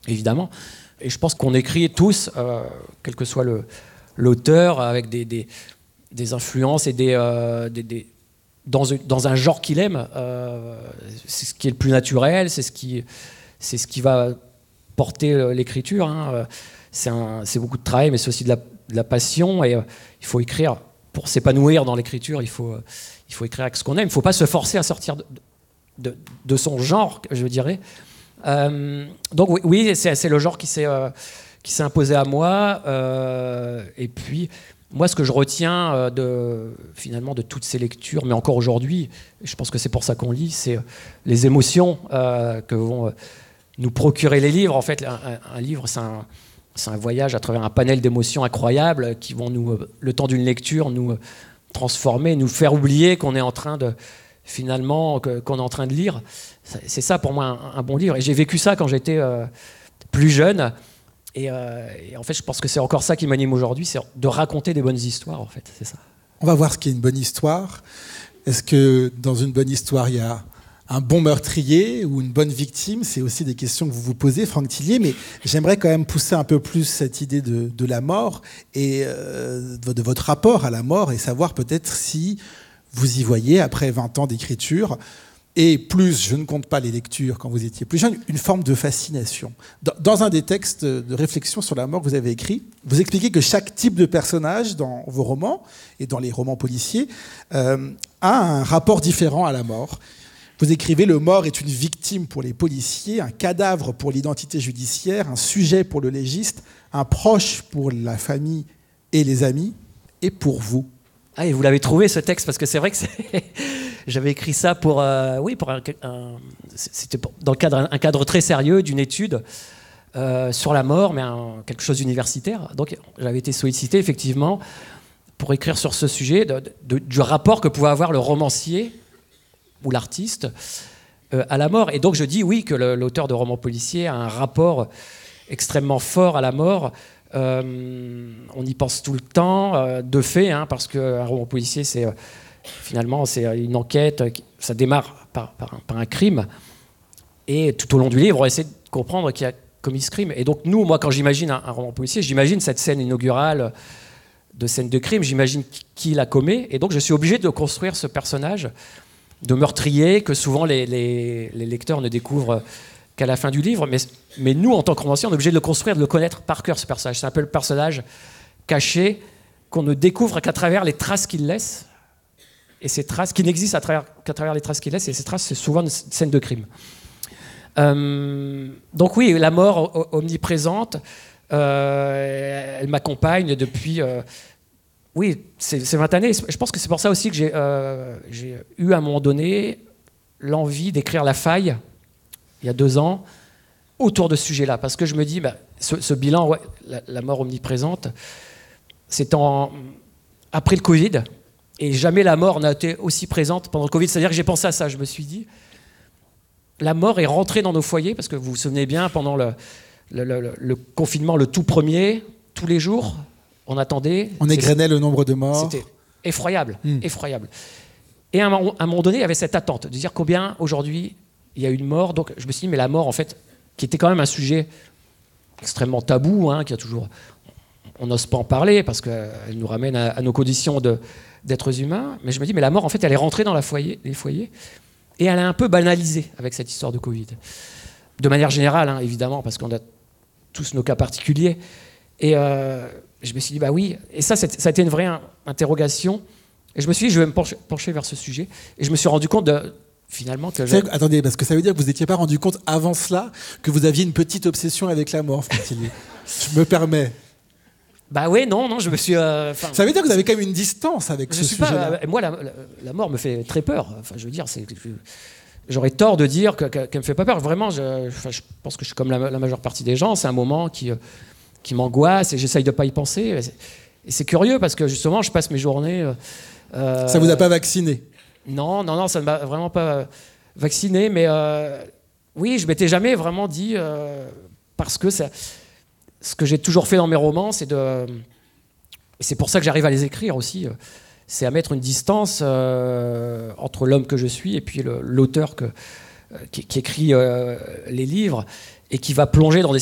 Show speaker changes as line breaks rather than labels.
évidemment. Et je pense qu'on écrit tous, quel que soit l'auteur, avec des influences et dans un genre qu'il aime. C'est ce qui est le plus naturel, c'est ce qui va porter l'écriture. Hein. C'est beaucoup de travail, mais c'est aussi de la passion. Et il faut écrire pour s'épanouir dans l'écriture. Il faut écrire avec ce qu'on aime. Il ne faut pas se forcer à sortir de son genre, je dirais. Donc oui, c'est le genre qui s'est imposé à moi. Et puis, moi, ce que je retiens finalement de toutes ces lectures, mais encore aujourd'hui, je pense que c'est pour ça qu'on lit, c'est les émotions que vont nous procurer les livres. En fait, un livre, c'est un voyage à travers un panel d'émotions incroyables qui vont le temps d'une lecture, nous transformer, nous faire oublier qu'on est en train de lire. C'est ça pour moi un bon livre. Et j'ai vécu ça quand j'étais plus jeune. Et en fait, je pense que c'est encore ça qui m'anime aujourd'hui, c'est de raconter des bonnes histoires, en fait. C'est ça.
On va voir ce qu'est une bonne histoire. Est-ce que dans une bonne histoire, il y a un bon meurtrier ou une bonne victime? C'est aussi des questions que vous vous posez, Franck Thillier, mais j'aimerais quand même pousser un peu plus cette idée de la mort et de votre rapport à la mort, et savoir peut-être si vous y voyez, après 20 ans d'écriture, et plus, je ne compte pas les lectures quand vous étiez plus jeune, une forme de fascination. Dans un des textes de réflexion sur la mort que vous avez écrit, vous expliquez que chaque type de personnage dans vos romans, et dans les romans policiers, a un rapport différent à la mort. Vous écrivez « Le mort est une victime pour les policiers, un cadavre pour l'identité judiciaire, un sujet pour le légiste, un proche pour la famille et les amis, et pour vous ».
Ah, et vous l'avez trouvé, ce texte, parce que c'est vrai que j'avais écrit ça pour c'était dans le cadre un cadre très sérieux d'une étude sur la mort, mais quelque chose d'universitaire. Donc j'avais été sollicité effectivement pour écrire sur ce sujet du rapport que pouvait avoir le romancier ou l'artiste à la mort. Et donc je dis oui que l'auteur de romans policiers a un rapport extrêmement fort à la mort. On y pense tout le temps, de fait, hein, parce qu'un roman policier, finalement, c'est une enquête, ça démarre par un crime, et tout au long du livre, on essaie de comprendre qui a commis ce crime. Et donc nous, moi, quand j'imagine un roman policier, j'imagine cette scène inaugurale de scène de crime, j'imagine qui la commet, et donc je suis obligé de construire ce personnage de meurtrier que souvent les lecteurs ne découvrent qu'à la fin du livre, mais nous, en tant que romancier, on est obligé de le construire, de le connaître par cœur, ce personnage. C'est un peu le personnage caché qu'on ne découvre qu'à travers les traces qu'il laisse, et ces traces qui n'existent qu'à travers les traces qu'il laisse, et ces traces, c'est souvent une scène de crime. Donc oui, la mort omniprésente, elle m'accompagne depuis... oui, c'est 20 années. Je pense que c'est pour ça aussi que j'ai eu à un moment donné l'envie d'écrire La Faille, il y a 2 ans, autour de ce sujet-là. Parce que je me dis, ce bilan, ouais, la mort omniprésente, c'est après le Covid, et jamais la mort n'a été aussi présente pendant le Covid. C'est-à-dire que j'ai pensé à ça, je me suis dit, la mort est rentrée dans nos foyers, parce que vous vous souvenez bien, pendant le confinement, le tout premier, tous les jours, on attendait...
On égrenait le nombre de morts.
C'était effroyable, effroyable. Et à un moment donné, il y avait cette attente, de dire combien, aujourd'hui, il y a eu de morts. Donc je me suis dit, mais la mort, en fait, qui était quand même un sujet extrêmement tabou, hein, qui a toujours... On n'ose pas en parler, parce qu'elle nous ramène à nos conditions d'êtres humains. Mais je me dis, mais la mort, en fait, elle est rentrée dans les foyers, et elle est un peu banalisée avec cette histoire de Covid. De manière générale, hein, évidemment, parce qu'on a tous nos cas particuliers. Et je me suis dit, bah oui. Et ça a été une vraie interrogation. Et je me suis dit, je vais me pencher vers ce sujet. Et je me suis rendu compte finalement que...
Attendez, parce que ça veut dire que vous n'étiez pas rendu compte avant cela que vous aviez une petite obsession avec la mort, Franck Thillier. Je me permets.
Bah oui, non, je me suis...
ça veut dire que vous avez quand même une distance avec ce sujet-là.
Moi, la mort me fait très peur. Enfin, je veux dire, j'aurais tort de dire qu'elle me fait pas peur. Vraiment, je pense que je suis comme la majeure partie des gens. C'est un moment qui m'angoisse et j'essaye de pas y penser. Et c'est curieux parce que justement, je passe mes journées...
Ça vous a pas vacciné?
Non, ça ne m'a vraiment pas vacciné. Mais oui, je m'étais jamais vraiment dit... parce que ce que j'ai toujours fait dans mes romans, et c'est pour ça que j'arrive à les écrire aussi, c'est à mettre une distance entre l'homme que je suis et puis l'auteur qui écrit les livres et qui va plonger dans des